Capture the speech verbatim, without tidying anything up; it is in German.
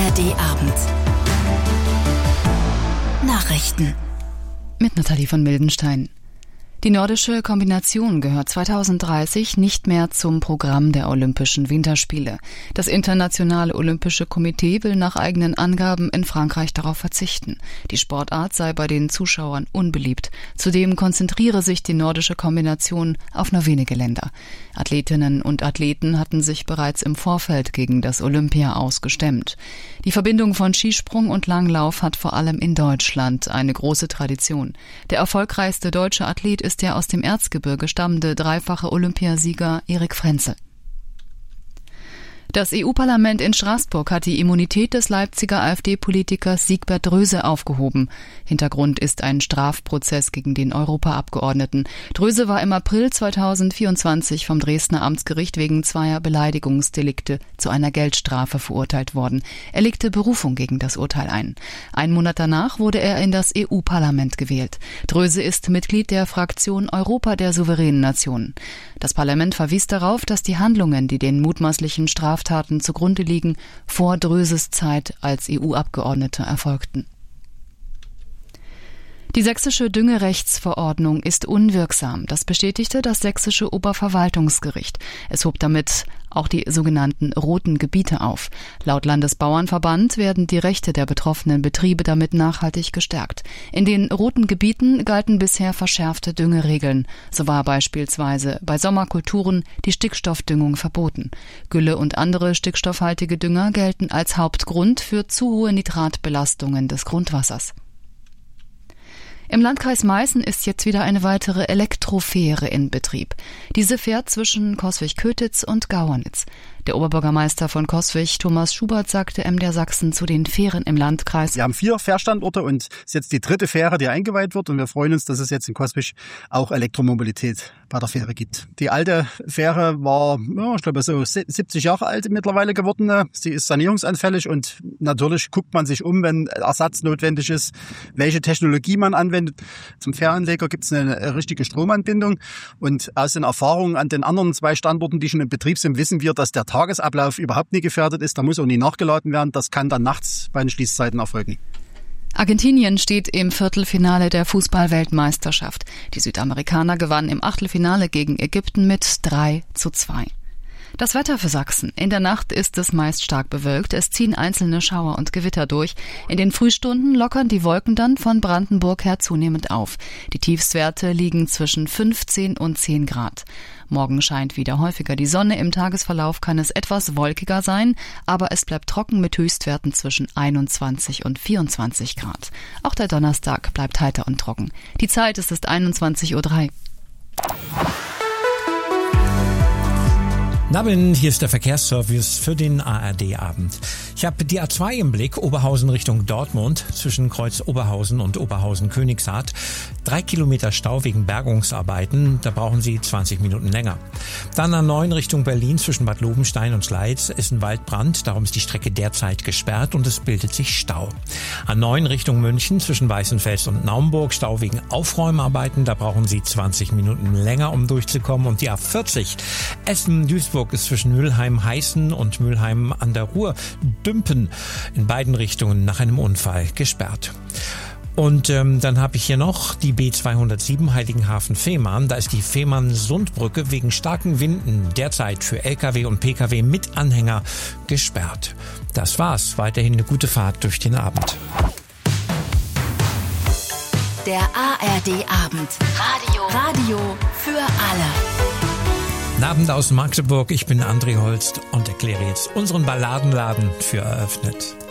R D-Abend. Nachrichten. Mit Nathalie von Mildenstein. Die nordische Kombination gehört zweitausenddreißig nicht mehr zum Programm der Olympischen Winterspiele. Das Internationale Olympische Komitee will nach eigenen Angaben in Frankreich darauf verzichten. Die Sportart sei bei den Zuschauern unbeliebt. Zudem konzentriere sich die nordische Kombination auf nur wenige Länder. Athletinnen und Athleten hatten sich bereits im Vorfeld gegen das Olympia ausgestemmt. Die Verbindung von Skisprung und Langlauf hat vor allem in Deutschland eine große Tradition. Der erfolgreichste deutsche Athlet ist der aus dem Erzgebirge stammende dreifache Olympiasieger Erik Frenzel. Das E U-Parlament in Straßburg hat die Immunität des Leipziger AfD-Politikers Siegbert Dröse aufgehoben. Hintergrund ist ein Strafprozess gegen den Europaabgeordneten. Dröse war im April zweitausendvierundzwanzig vom Dresdner Amtsgericht wegen zweier Beleidigungsdelikte zu einer Geldstrafe verurteilt worden. Er legte Berufung gegen das Urteil ein. Einen Monat danach wurde er in das E U-Parlament gewählt. Dröse ist Mitglied der Fraktion Europa der souveränen Nationen. Das Parlament verwies darauf, dass die Handlungen, die den mutmaßlichen Straftaten zugrunde liegen, vor Dröses Zeit als E U-Abgeordneter erfolgten. Die sächsische Düngerechtsverordnung ist unwirksam. Das bestätigte das sächsische Oberverwaltungsgericht. Es hob damit auch die sogenannten roten Gebiete auf. Laut Landesbauernverband werden die Rechte der betroffenen Betriebe damit nachhaltig gestärkt. In den roten Gebieten galten bisher verschärfte Düngeregeln. So war beispielsweise bei Sommerkulturen die Stickstoffdüngung verboten. Gülle und andere stickstoffhaltige Dünger gelten als Hauptgrund für zu hohe Nitratbelastungen des Grundwassers. Im Landkreis Meißen ist jetzt wieder eine weitere Elektrofähre in Betrieb. Diese fährt zwischen Coswig-Kötitz und Gauernitz. Der Oberbürgermeister von Coswig, Thomas Schubert, sagte M D R Sachsen zu den Fähren im Landkreis: Wir haben vier Fährstandorte und es ist jetzt die dritte Fähre, die eingeweiht wird. Und wir freuen uns, dass es jetzt in Coswig auch Elektromobilität bei der Fähre gibt. Die alte Fähre war, ja, ich glaube, so siebzig Jahre alt mittlerweile geworden. Sie ist sanierungsanfällig und natürlich guckt man sich um, wenn Ersatz notwendig ist, welche Technologie man anwendet. Zum Fähranleger gibt es eine richtige Stromanbindung. Und aus den Erfahrungen an den anderen zwei Standorten, die schon in Betrieb sind, wissen wir, dass der Tagesablauf überhaupt nicht gefährdet ist. Da muss auch nie nachgeladen werden. Das kann dann nachts bei den Schließzeiten erfolgen. Argentinien steht im Viertelfinale der Fußball-Weltmeisterschaft. Die Südamerikaner gewannen im Achtelfinale gegen Ägypten mit drei zu zwei. Das Wetter für Sachsen. In der Nacht ist es meist stark bewölkt. Es ziehen einzelne Schauer und Gewitter durch. In den Frühstunden lockern die Wolken dann von Brandenburg her zunehmend auf. Die Tiefstwerte liegen zwischen fünfzehn und zehn Grad. Morgen scheint wieder häufiger die Sonne. Im Tagesverlauf kann es etwas wolkiger sein, aber es bleibt trocken mit Höchstwerten zwischen einundzwanzig und vierundzwanzig Grad. Auch der Donnerstag bleibt heiter und trocken. Die Zeit ist es einundzwanzig Uhr drei. Abend, hier ist der Verkehrsservice für den A R D-Abend. Ich habe die A zwei im Blick, Oberhausen Richtung Dortmund, zwischen Kreuz Oberhausen und Oberhausen-Königshardt. Drei Kilometer Stau wegen Bergungsarbeiten, da brauchen Sie zwanzig Minuten länger. Dann A neun Richtung Berlin, zwischen Bad Lobenstein und Schleiz ist ein Waldbrand, darum ist die Strecke derzeit gesperrt und es bildet sich Stau. A neun Richtung München, zwischen Weißenfels und Naumburg, Stau wegen Aufräumarbeiten, da brauchen Sie zwanzig Minuten länger, um durchzukommen. Und die A vierzig, Essen-Duisburg, ist zwischen Mülheim-Heißen und Mülheim an der Ruhr, Dümpen, in beiden Richtungen nach einem Unfall gesperrt. Und ähm, dann habe ich hier noch die B zweihundertsieben Heiligenhafen-Fehmarn. Da ist die Fehmarn-Sundbrücke wegen starken Winden derzeit für L K W und P K W mit Anhänger gesperrt. Das war's. Weiterhin eine gute Fahrt durch den Abend. Der A R D-Abend. Radio. Radio für alle. Guten Abend aus Magdeburg, ich bin André Holst und erkläre jetzt unseren Balladenladen für eröffnet.